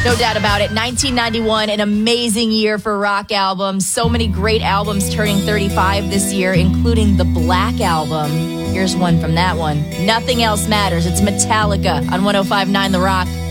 No doubt about it. 1991, an amazing year for rock albums. So many great albums turning 35 this year, including the Black Album. Here's one from that one. Nothing Else Matters. It's Metallica on 105.9 The Rock.